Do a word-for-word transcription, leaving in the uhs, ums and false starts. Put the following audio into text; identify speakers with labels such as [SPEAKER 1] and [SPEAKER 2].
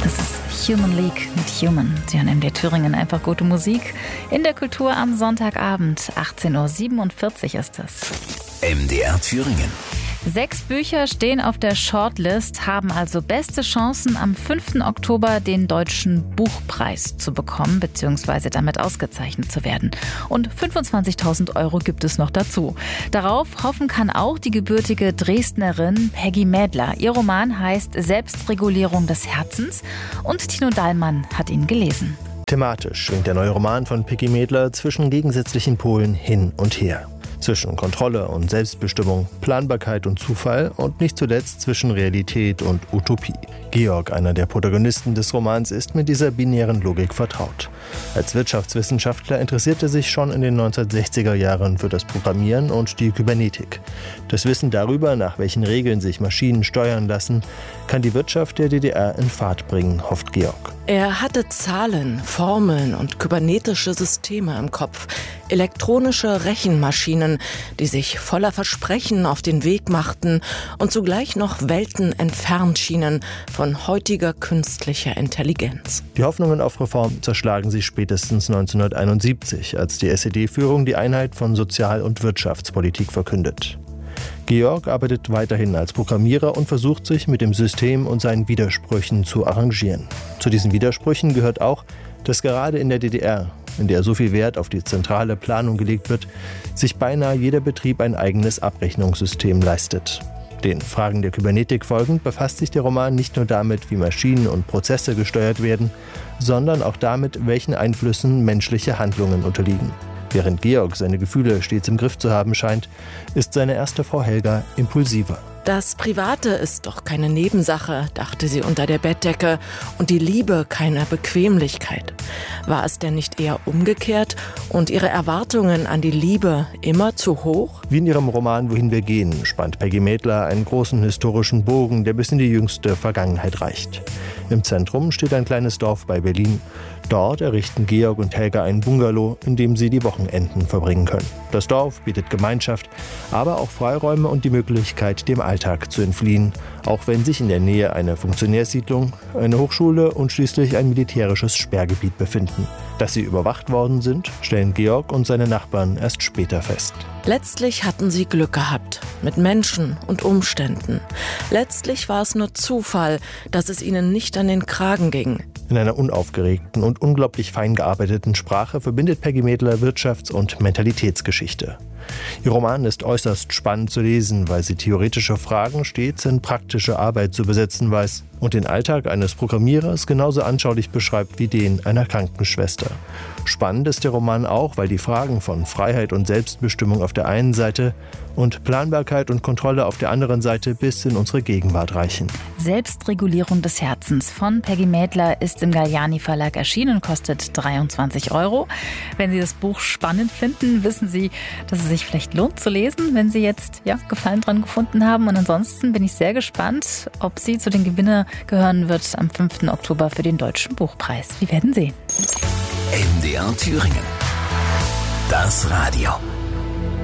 [SPEAKER 1] Das ist Human League mit Human. Sie hören M D R Thüringen einfach gute Musik. In der Kultur am Sonntagabend, achtzehn Uhr siebenundvierzig ist es.
[SPEAKER 2] M D R Thüringen.
[SPEAKER 1] Sechs Bücher stehen auf der Shortlist, haben also beste Chancen, am fünften Oktober den Deutschen Buchpreis zu bekommen, beziehungsweise damit ausgezeichnet zu werden. Und fünfundzwanzigtausend Euro gibt es noch dazu. Darauf hoffen kann auch die gebürtige Dresdnerin Peggy Mädler. Ihr Roman heißt Selbstregulierung des Herzens und Tino Dahlmann hat ihn gelesen.
[SPEAKER 3] Thematisch schwingt der neue Roman von Peggy Mädler zwischen gegensätzlichen Polen hin und her. Zwischen Kontrolle und Selbstbestimmung, Planbarkeit und Zufall und nicht zuletzt zwischen Realität und Utopie. Georg, einer der Protagonisten des Romans, ist mit dieser binären Logik vertraut. Als Wirtschaftswissenschaftler interessierte er sich schon in den neunzehnhundertsechziger Jahren für das Programmieren und die Kybernetik. Das Wissen darüber, nach welchen Regeln sich Maschinen steuern lassen, kann die Wirtschaft der D D R in Fahrt bringen, hofft Georg.
[SPEAKER 4] Er hatte Zahlen, Formeln und kybernetische Systeme im Kopf, elektronische Rechenmaschinen, die sich voller Versprechen auf den Weg machten und zugleich noch Welten entfernt schienen von heutiger künstlicher Intelligenz.
[SPEAKER 3] Die Hoffnungen auf Reform zerschlagen sich spätestens neunzehnhunderteinundsiebzig, als die S E D-Führung die Einheit von Sozial- und Wirtschaftspolitik verkündet. Georg arbeitet weiterhin als Programmierer und versucht sich mit dem System und seinen Widersprüchen zu arrangieren. Zu diesen Widersprüchen gehört auch, dass gerade in der D D R, in der so viel Wert auf die zentrale Planung gelegt wird, sich beinahe jeder Betrieb ein eigenes Abrechnungssystem leistet. Den Fragen der Kybernetik folgend befasst sich der Roman nicht nur damit, wie Maschinen und Prozesse gesteuert werden, sondern auch damit, welchen Einflüssen menschliche Handlungen unterliegen. Während Georg seine Gefühle stets im Griff zu haben scheint, ist seine erste Frau Helga impulsiver.
[SPEAKER 4] Das Private ist doch keine Nebensache, dachte sie unter der Bettdecke, und die Liebe keine Bequemlichkeit. War es denn nicht eher umgekehrt und ihre Erwartungen an die Liebe immer zu hoch?
[SPEAKER 3] Wie in ihrem Roman Wohin wir gehen, spannt Peggy Mädler einen großen historischen Bogen, der bis in die jüngste Vergangenheit reicht. Im Zentrum steht ein kleines Dorf bei Berlin. Dort errichten Georg und Helga einen Bungalow, in dem sie die Wochenenden verbringen können. Das Dorf bietet Gemeinschaft, aber auch Freiräume und die Möglichkeit, dem Alltag zu entfliehen, auch wenn sich in der Nähe eine Funktionärssiedlung, eine Hochschule und schließlich ein militärisches Sperrgebiet befinden. Dass sie überwacht worden sind, stellen Georg und seine Nachbarn erst später fest.
[SPEAKER 4] Letztlich hatten sie Glück gehabt, mit Menschen und Umständen. Letztlich war es nur Zufall, dass es ihnen nicht an den Kragen ging.
[SPEAKER 3] In einer unaufgeregten und unglaublich fein gearbeiteten Sprache verbindet Peggy Mädler Wirtschafts- und Mentalitätsgeschichte. Ihr Roman ist äußerst spannend zu lesen, weil sie theoretische Fragen stets in praktische Arbeit zu besetzen weiß und den Alltag eines Programmierers genauso anschaulich beschreibt wie den einer Krankenschwester. Spannend ist der Roman auch, weil die Fragen von Freiheit und Selbstbestimmung auf der einen Seite und Planbarkeit und Kontrolle auf der anderen Seite bis in unsere Gegenwart reichen.
[SPEAKER 1] Selbstregulierung des Herzens von Peggy Mädler ist im Galliani Verlag erschienen und kostet dreiundzwanzig Euro. Wenn Sie das Buch spannend finden, wissen Sie, dass es sich vielleicht lohnt zu lesen, wenn Sie jetzt ja, Gefallen dran gefunden haben. Und ansonsten bin ich sehr gespannt, ob sie zu den Gewinnern gehören wird am fünften Oktober für den Deutschen Buchpreis. Wir werden sehen.
[SPEAKER 2] M D R Thüringen. Das Radio.